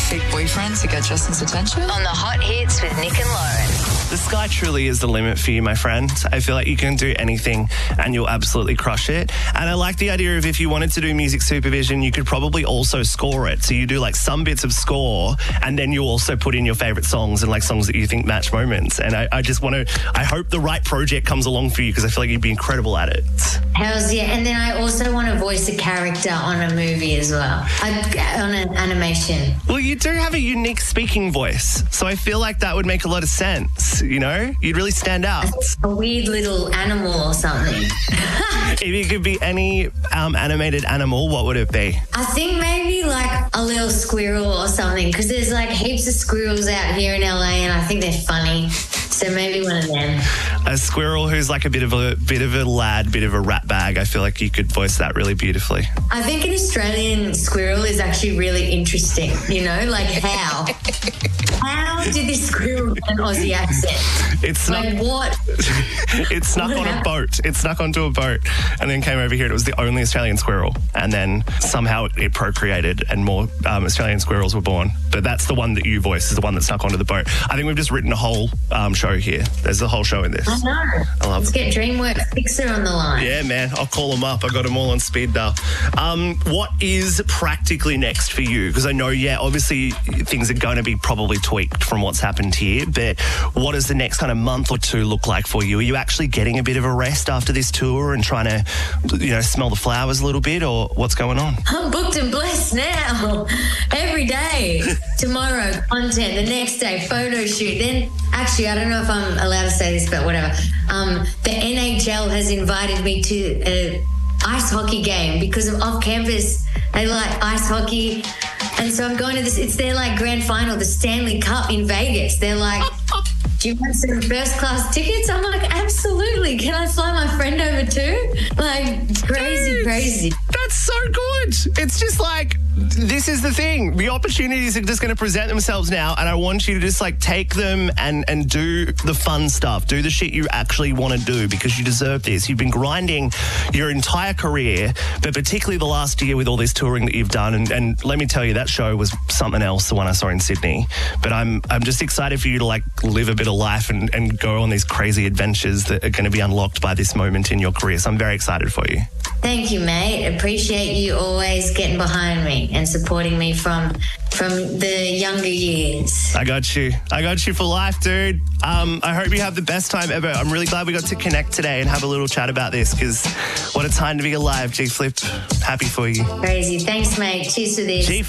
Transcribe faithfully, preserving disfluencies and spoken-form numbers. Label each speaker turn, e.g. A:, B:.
A: fake boyfriend to get Justin's attention.
B: On the Hot Hits with Nick and Lauren.
C: The sky truly is the limit for you, my friend. I feel like you can do anything and you'll absolutely crush it. And I like the idea of if you wanted to do music supervision, you could probably also score it. So you do like some bits of score and then you also put in your favourite songs and like songs that you think match moments. And I, I just want to, I hope the right project comes along for you because I feel like you'd be incredible at it.
D: Hells yeah. And then I also want to voice a character on a movie as well, I, on an animation.
C: Well, you do have a unique speaking voice. So I feel like that would make a lot of sense. You know, you'd really stand out.
D: A weird little animal or something.
C: If you could be any um, animated animal, what would it be?
D: I think maybe like a little squirrel or something because there's like heaps of squirrels out here in L A and I think they're funny. So maybe one of them.
C: A squirrel who's like a bit of a bit of a lad, bit of a rat bag. I feel like you could voice that really beautifully.
D: I think an Australian squirrel is actually really interesting. You know, like how? How did this squirrel get an Aussie accent?
C: It snuck,
D: like what?
C: It snuck
D: what
C: on a boat. It snuck onto a boat and then came over here. It was the only Australian squirrel. And then somehow it, it procreated and more um, Australian squirrels were born. But that's the one that you voice is the one that snuck onto the boat. I think we've just written a whole um, show here. There's a whole show in this.
D: I know.
C: I love
D: Let's
C: it.
D: get DreamWorks Pixar on the line.
C: Yeah, man. I'll call them up. I got them all on speed dial. Um, what is practically next for you? Because I know, yeah, obviously things are going to be probably tweaked from what's happened here, but what does the next kind of month or two look like for you? Are you actually getting a bit of a rest after this tour and trying to, you know, smell the flowers a little bit, or what's going on?
D: I'm booked and blessed now. Every day. Tomorrow, content. The next day, photo shoot. Then, actually, I don't know if I'm allowed to say this, but whatever. Um, the N H L has invited me to an ice hockey game because of off-campus. They like ice hockey. And so I'm going to this, it's their like grand final, the Stanley Cup in Vegas. They're like, do you want some first class tickets? I'm like, absolutely. Can I fly my friend over too? Like, crazy, Dude, crazy.
C: That's so good. It's just like, this is the thing. The opportunities are just going to present themselves now, and I want you to just like take them and, and do the fun stuff. Do the shit you actually want to do because you deserve this. You've been grinding your entire career, but particularly the last year with all this touring that you've done. And, and let me tell you, that show was something else, the one I saw in Sydney. But I'm I'm just excited for you to like live a bit of life and, and go on these crazy adventures that are going to be unlocked by this moment in your career. So I'm very excited for you.
D: Thank you, mate. Appreciate you always getting behind me and supporting me from from the younger years.
C: I got you. I got you for life, dude. Um, I hope you have the best time ever. I'm really glad we got to connect today and have a little chat about this because what a time to be alive, G-Flip. Happy for you.
D: Crazy. Thanks, mate. Cheers to this.
C: G